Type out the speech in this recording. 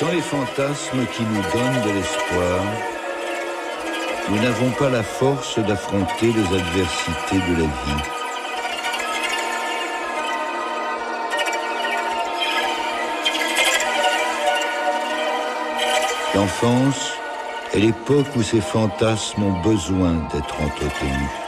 Sans les fantasmes qui nous donnent de l'espoir, nous n'avons pas la force d'affronter les adversités de la vie. L'enfance est l'époque où ces fantasmes ont besoin d'être entretenus.